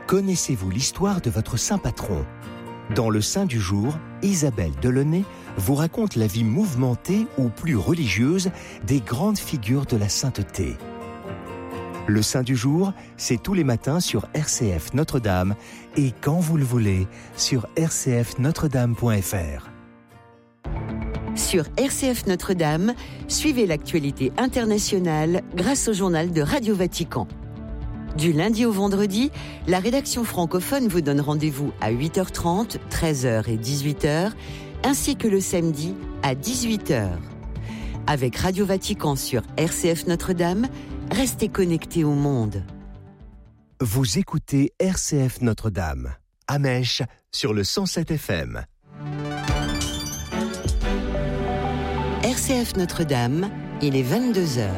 Connaissez-vous l'histoire de votre saint patron ? Dans le Saint du jour, Isabelle Delaunay vous raconte la vie mouvementée ou plus religieuse des grandes figures de la sainteté. Le Saint du jour, c'est tous les matins sur RCF Notre-Dame et quand vous le voulez, sur rcfnotredame.fr. Sur RCF Notre-Dame, suivez l'actualité internationale grâce au journal de Radio Vatican. Du lundi au vendredi, la rédaction francophone vous donne rendez-vous à 8h30, 13h et 18h, ainsi que le samedi à 18h. Avec Radio Vatican sur RCF Notre-Dame, restez connectés au monde. Vous écoutez RCF Notre-Dame, à Mèche, sur le 107 FM. RCF Notre-Dame, il est 22h.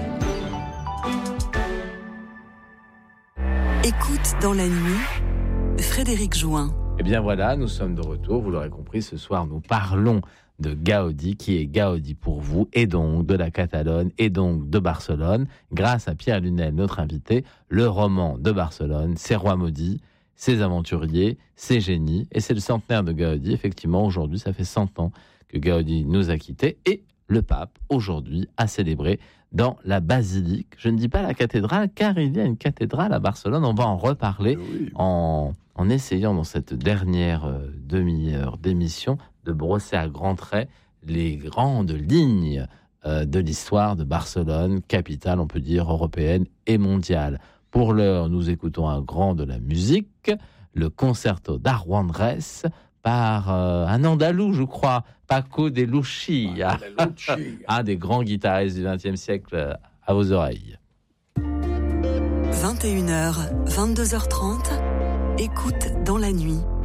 Écoute dans la nuit, Frédéric Join. Eh bien voilà, nous sommes de retour. Vous l'aurez compris, ce soir, nous parlons de Gaudi. Qui est Gaudi pour vous, et donc de la Catalogne, et donc de Barcelone. Grâce à Pierre Lunel, notre invité, le roman de Barcelone, ses rois maudits, ses aventuriers, ses génies. Et c'est le centenaire de Gaudi. Effectivement, aujourd'hui, ça fait 100 ans que Gaudi nous a quittés. Et le pape, aujourd'hui, a célébré dans la basilique. Je ne dis pas la cathédrale, car il y a une cathédrale à Barcelone. On va en reparler en essayant, dans cette dernière demi-heure d'émission, de brosser à grands traits les grandes lignes de l'histoire de Barcelone, capitale, on peut dire, européenne et mondiale. Pour l'heure, nous écoutons un grand de la musique, le concerto d'Arwandres, par un Andalou, je crois, Paco de Lucía, un des grands guitaristes du XXe siècle, à vos oreilles. 21h, 22h30, écoute dans la nuit.